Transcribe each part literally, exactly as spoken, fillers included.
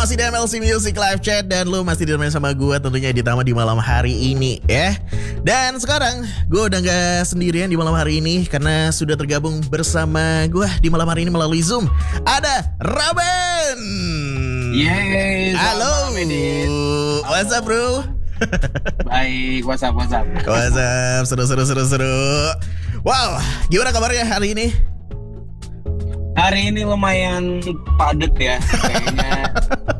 masih di M L C Music Live Chat dan lu masih ditemani sama gue tentunya di Tama di malam hari ini ya. Dan sekarang gue udah gak sendirian di malam hari ini karena sudah tergabung bersama gue di malam hari ini melalui Zoom. Ada Raben. Yeay. Halo. What's up bro? Baik, what's up, what's up? What's up, seru seru seru seru. Wow, gimana kabarnya hari ini? Hari ini lumayan padat ya, kayaknya.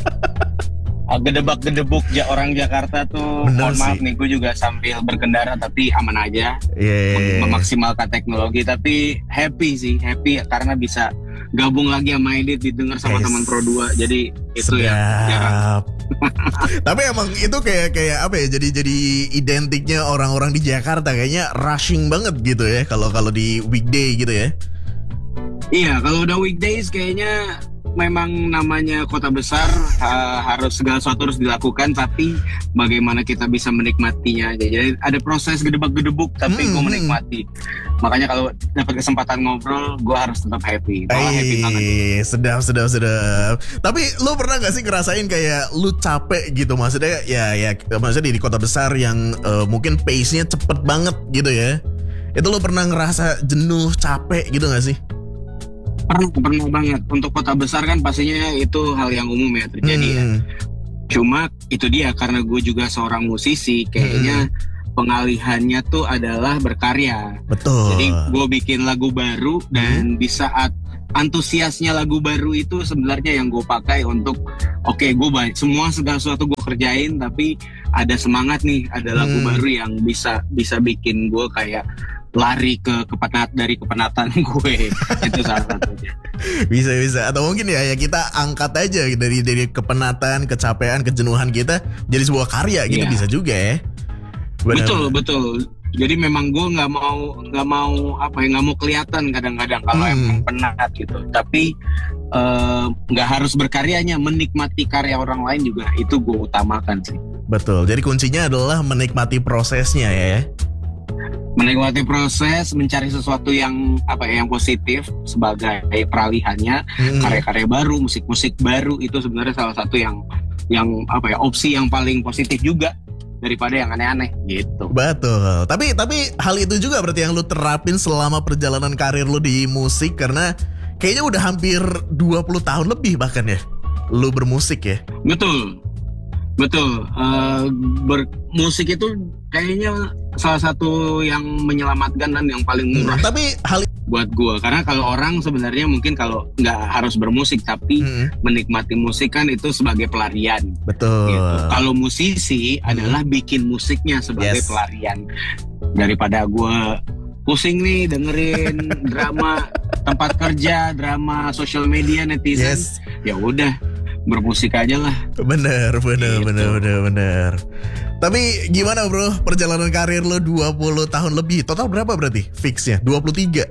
Gedebak-gedebuk ja, orang Jakarta tuh. Bener mohon maaf sih. nih, gue juga sambil berkendara tapi aman aja. Yeah. Mem- Memaksimalkan teknologi, tapi happy sih, happy karena bisa gabung lagi sama Edit, didengar sama Yes. teman Pro dua. Jadi itu ya jarang. Tapi emang itu kayak kayak apa ya? Jadi jadi identiknya orang-orang di Jakarta kayaknya rushing banget gitu ya kalau kalau di weekday gitu ya. Iya, kalau udah weekdays kayaknya memang namanya kota besar, ha- harus segala sesuatu harus dilakukan, tapi bagaimana kita bisa menikmatinya aja. Jadi ada proses gedebak-gedebuk, tapi Hmm, gue hmm. menikmati. Makanya kalau dapat kesempatan ngobrol, gue harus tetap happy. Malah happy banget. Eh, sedap, sedap, sedap. Tapi lu pernah gak sih ngerasain kayak lu capek gitu? Maksudnya ya, ya maksudnya di, di kota besar yang eh, mungkin pace-nya cepet banget gitu ya. Itu lu pernah ngerasa jenuh, capek gitu gak sih? Pernah, pernah banget. Untuk kota besar kan pastinya itu hal yang umum ya terjadi ya. Hmm. Cuma itu dia, karena gue juga seorang musisi, kayaknya pengalihannya tuh adalah berkarya. Betul. Jadi gue bikin lagu baru dan di saat antusiasnya lagu baru itu sebenarnya yang gue pakai untuk oke okay, gue baik semua segala sesuatu gue kerjain, tapi ada semangat nih, ada lagu Hmm. baru yang bisa bisa bikin gue kayak lari ke kepenat dari kepenatan gue. Itu salah satunya. Bisa bisa atau mungkin ya ya kita angkat aja dari dari kepenatan, kecapean, kejenuhan kita jadi sebuah karya gitu. Iya. Bisa juga ya. Benar, Betul benar. betul. Jadi memang gue nggak mau nggak mau apa ya nggak mau kelihatan kadang-kadang kalau Hmm. emang penat gitu. Tapi eh, nggak harus berkaryanya, menikmati karya orang lain juga itu gue utamakan sih. Betul. Jadi kuncinya adalah menikmati prosesnya ya. Menikmati proses, mencari sesuatu yang apa ya yang positif sebagai peralihannya, Hmm. karya-karya baru, musik-musik baru itu sebenarnya salah satu yang yang apa ya opsi yang paling positif juga daripada yang aneh-aneh gitu. Betul. Tapi tapi hal itu juga berarti yang lu terapin selama perjalanan karir lu di musik karena kayaknya udah hampir dua puluh tahun lebih bahkan ya lu bermusik ya. Betul, betul. Eh, bermusik itu kayaknya salah satu yang menyelamatkan dan yang paling murah Hmm, Tapi hal buat gua. Karena kalau orang sebenarnya mungkin kalau nggak harus bermusik, tapi Hmm, menikmati musik kan itu sebagai pelarian. betul. Gitu. Kalau musisi adalah bikin musiknya sebagai Yes. pelarian. Daripada gua pusing nih dengerin drama tempat kerja, drama sosial media netizen, Yes. ya udah bermusik aja lah. Bener, bener, Gitu. bener, bener, bener. Tapi gimana bro, perjalanan karir lo dua puluh tahun lebih. Total berapa berarti fixnya? dua puluh tiga?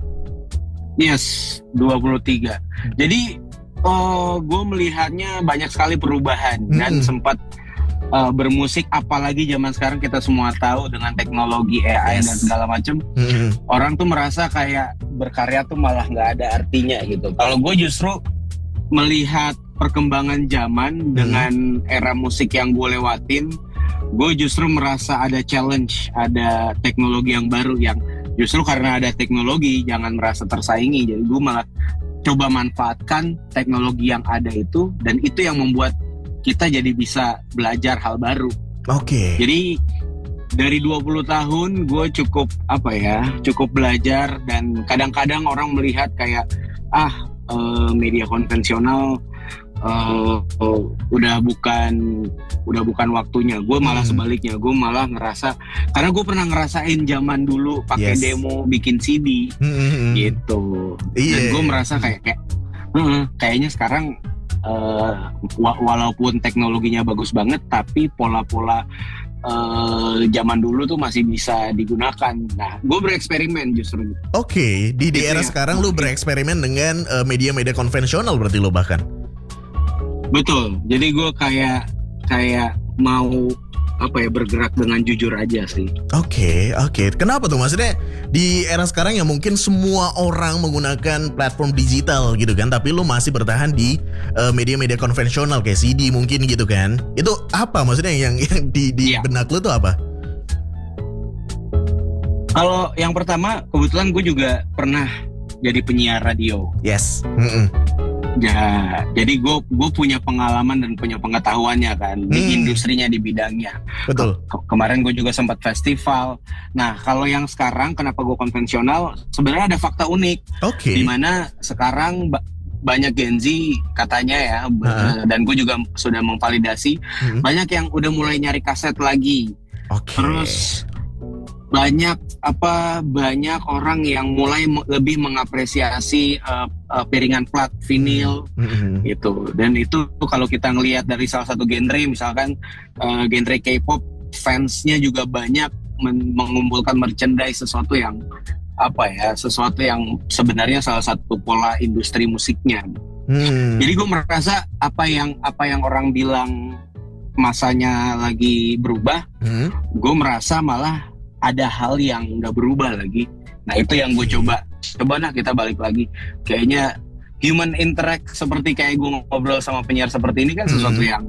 Yes, dua puluh tiga. Jadi oh, gue melihatnya banyak sekali perubahan dan Hmm. sempat uh, bermusik, apalagi zaman sekarang kita semua tahu dengan teknologi A I Yes. dan segala macam, Hmm. orang tuh merasa kayak berkarya tuh malah nggak ada artinya gitu. Kalau gue justru melihat perkembangan zaman Hmm. dengan era musik yang gue lewatin, gue justru merasa ada challenge, ada teknologi yang baru yang justru karena ada teknologi jangan merasa tersaingi. Jadi gue malah coba manfaatkan teknologi yang ada itu, dan itu yang membuat kita jadi bisa belajar hal baru. Oke. Jadi dari dua puluh tahun gue cukup apa ya, cukup belajar, dan kadang-kadang orang melihat kayak ah eh, media konvensional eh, eh, udah bukan udah bukan waktunya. Gue malah Hmm. sebaliknya, gue malah ngerasa karena gue pernah ngerasain zaman dulu pakai Yes. demo, bikin C D Hmm. gitu. Iya. Dan gue merasa kayak kayak "Hmm, kayaknya sekarang eh, wa- walaupun teknologinya bagus banget, tapi pola-pola eh, zaman dulu tuh masih bisa digunakan." Nah, gue bereksperimen justru. Oke, di di Gitu era ya. sekarang lu bereksperimen dengan eh, media-media konvensional berarti lo bahkan. Betul. Jadi gue kayak kayak mau apa ya bergerak dengan jujur aja sih. Oke, okay, oke. Okay. Kenapa tuh? Maksudnya di era sekarang ya mungkin semua orang menggunakan platform digital gitu kan, tapi lu masih bertahan di uh, media-media konvensional kayak C D mungkin gitu kan. Itu apa maksudnya yang yang di, di yeah. benak lu tuh apa? Kalau yang pertama kebetulan gue juga pernah jadi penyiar radio. Yes. Mm-mm. Ya, jadi gue gue punya pengalaman dan punya pengetahuannya kan hmm. di industrinya di bidangnya. Betul. Ke- kemarin gue juga sempat festival. Nah, kalau yang sekarang kenapa gue konvensional? Sebenarnya ada fakta unik. Oke. Okay. Dimana sekarang ba- banyak Gen Z katanya ya, uh-huh. dan gue juga sudah memvalidasi hmm. banyak yang udah mulai nyari kaset lagi. Oke. Okay. Terus banyak apa banyak orang yang mulai me- lebih mengapresiasi uh, uh, piringan plat vinil mm-hmm. gitu. Dan itu kalau kita ngelihat dari salah satu genre misalkan uh, genre K-pop, fansnya juga banyak men- mengumpulkan merchandise, sesuatu yang apa ya sesuatu yang sebenarnya salah satu pola industri musiknya. Mm. Jadi gue merasa apa yang apa yang orang bilang masanya lagi berubah, mm. gue merasa malah ada hal yang nggak berubah lagi. Nah itu yang gue coba coba nah kita balik lagi, kayaknya human interact seperti kayak gue ngobrol sama penyiar seperti ini kan sesuatu hmm. yang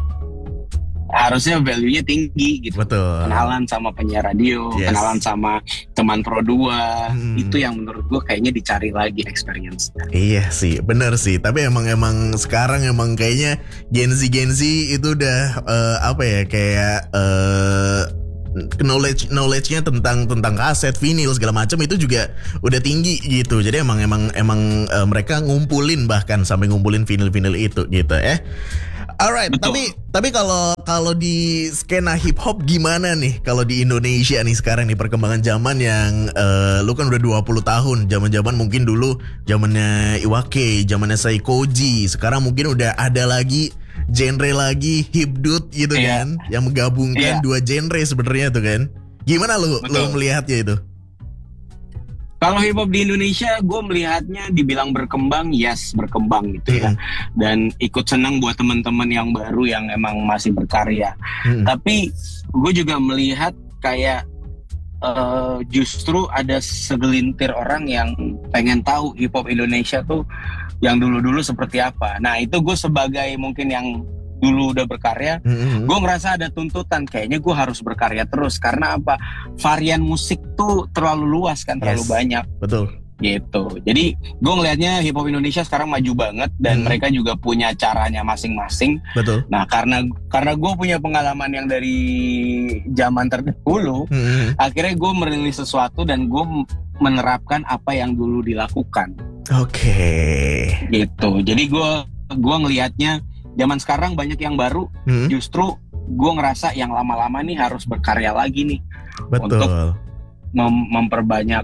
harusnya value-nya tinggi gitu. Betul. Kenalan sama penyiar radio, yes. kenalan sama teman Pro dua, hmm. itu yang menurut gue kayaknya dicari lagi experience. Iya sih, benar sih. Tapi emang emang sekarang emang kayaknya Gen Z Gen Z itu udah uh, apa ya kayak uh, knowledge knowledge-nya tentang tentang kaset, vinil segala macam itu juga udah tinggi gitu. Jadi emang emang emang uh, mereka ngumpulin bahkan sampai ngumpulin vinil-vinil itu gitu ya. Alright, betul. tapi tapi kalau kalau di skena hip hop gimana nih kalau di Indonesia nih sekarang nih perkembangan zaman yang uh, lu kan udah dua puluh tahun, zaman-zaman mungkin dulu zamannya Iwake, zamannya Saikoji, sekarang mungkin udah ada lagi genre lagi hipdut gitu yeah. kan, yang menggabungkan yeah. dua genre sebenarnya tuh kan. Gimana lu Betul. lu melihatnya itu? Kalau hip hop di Indonesia, gue melihatnya dibilang berkembang, yes berkembang gitu ya. Mm. Dan ikut senang buat teman-teman yang baru yang emang masih berkarya. Mm. Tapi gue juga melihat kayak uh, justru ada segelintir orang yang pengen tahu hip hop Indonesia tuh yang dulu-dulu seperti apa. Nah itu gue sebagai mungkin yang dulu udah berkarya, mm-hmm. gue ngerasa ada tuntutan kayaknya gue harus berkarya terus. Karena apa? Varian musik tuh terlalu luas kan, terlalu yes. banyak. Betul. Gitu. Jadi gue ngelihatnya hip hop Indonesia sekarang maju banget dan mm-hmm. mereka juga punya caranya masing-masing. Betul. Nah karena karena gue punya pengalaman yang dari zaman terdahulu, mm-hmm. akhirnya gue merilis sesuatu dan gue menerapkan apa yang dulu dilakukan. Oke. Okay. Gitu. Jadi gue gue ngelihatnya zaman sekarang banyak yang baru, hmm. justru gue ngerasa yang lama-lama nih harus berkarya lagi nih. Betul. Untuk mem- memperbanyak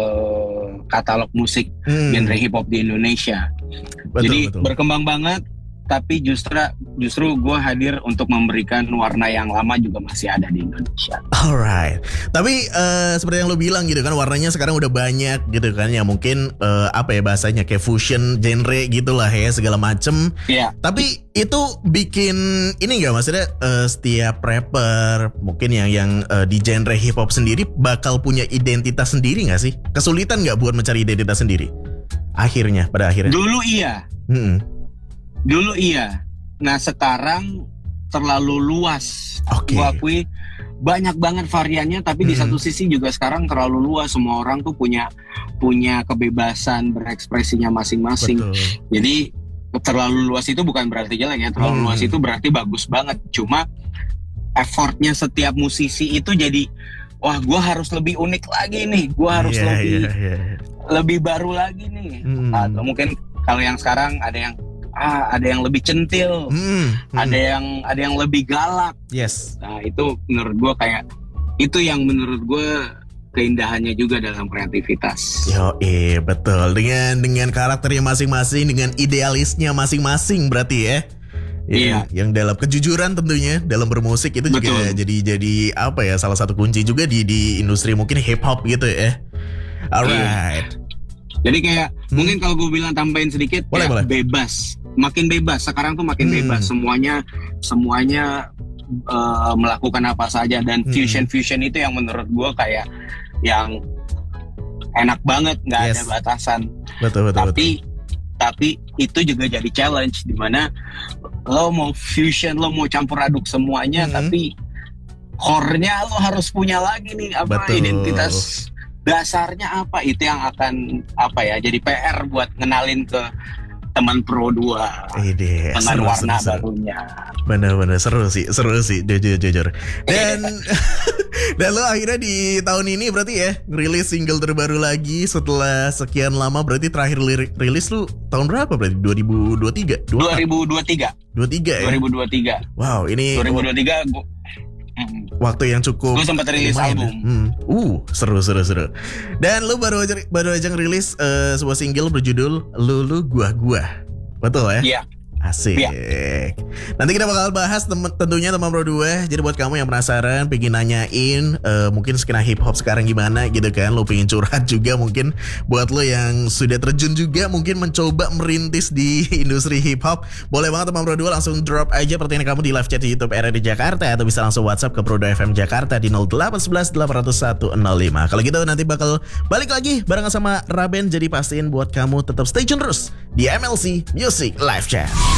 uh, katalog musik hmm. genre hip hop di Indonesia. Betul, Jadi betul. berkembang banget. Tapi justru justru gue hadir untuk memberikan warna yang lama juga masih ada di Indonesia. Alright. Tapi uh, seperti yang lo bilang gitu kan, warnanya sekarang udah banyak gitu kan, ya mungkin uh, apa ya bahasanya kayak fusion genre gitulah ya segala macem. Iya. Yeah. Tapi itu bikin ini nggak, maksudnya uh, setiap rapper mungkin yang yang uh, di genre hip hop sendiri bakal punya identitas sendiri nggak sih? Kesulitan nggak buat mencari identitas sendiri? Akhirnya, pada akhirnya. Dulu iya. Hmm. Dulu iya. Nah sekarang terlalu luas. Okay. Gue akui banyak banget variannya, tapi hmm. di satu sisi juga sekarang terlalu luas. Semua orang tuh punya punya kebebasan berekspresinya masing-masing. Betul. Jadi terlalu luas itu bukan berarti jelek ya. Terlalu hmm. luas itu berarti bagus banget. Cuma effortnya setiap musisi itu jadi, wah gue harus lebih unik lagi nih. Gue harus yeah, lebih yeah, yeah. lebih baru lagi nih. Hmm. Atau mungkin kalau yang sekarang ada yang ah ada yang lebih centil, hmm, hmm. ada yang ada yang lebih galak. Yes. Nah itu menurut gue kayak itu yang menurut gue keindahannya juga dalam kreativitas. Yo, eh betul, dengan dengan karakternya masing-masing, dengan idealisnya masing-masing berarti ya. Iya. Yang, yang dalam kejujuran tentunya dalam bermusik itu betul. Juga jadi jadi apa ya salah satu kunci juga di di industri mungkin hip hop gitu ya. Alright. Iya. Jadi kayak hmm. mungkin kalau gue bilang tambahin sedikit, boleh, boleh. Bebas, makin bebas. Sekarang tuh makin hmm. bebas. Semuanya, semuanya uh, melakukan apa saja dan Hmm. fusion fusion itu yang menurut gue kayak yang enak banget, nggak Yes. ada batasan. Betul betul Tapi betul. tapi itu juga jadi challenge di mana lo mau fusion, lo mau campur aduk semuanya, Hmm. tapi core-nya lo harus punya lagi nih apa Betul. identitas dasarnya apa, itu yang akan apa ya jadi P R buat ngenalin ke teman Pro dua Ide, dengan seru, warna seru, seru. barunya. Bener-bener seru sih, seru sih, jujur jujur. Dan dan lo akhirnya di tahun ini berarti ya rilis single terbaru lagi setelah sekian lama. Berarti terakhir lir- rilis lu tahun berapa berarti? dua ribu dua puluh tiga? dua ribu dua puluh tiga dua puluh tiga ya? dua ribu dua puluh tiga Wow, ini dua ribu dua puluh tiga gua, waktu yang cukup gue sempat rilis lumayan album. ya. Hmm. Uh, seru seru seru. Dan lu baru aja baru aja ngerilis eh, sebuah single berjudul Lulu Gua Gua. Betul ya? Iya. Asik. Iya. Nanti kita bakal bahas tem- tentunya teman Pro dua. Jadi buat kamu yang penasaran, pengen nanyain eh, mungkin skena hip hop sekarang gimana gitu kan, lo pengen curhat juga mungkin buat lo yang sudah terjun juga mungkin mencoba merintis di industri hip hop, boleh banget teman Pro dua langsung drop aja pertanyaan kamu di live chat di YouTube R R D Jakarta atau bisa langsung WhatsApp ke Pro dua F M Jakarta di nol delapan satu satu delapan nol satu nol lima. Kalau gitu nanti bakal balik lagi barengan sama Raben, jadi pastiin buat kamu tetap stay tune terus di M L C Music Live Chat.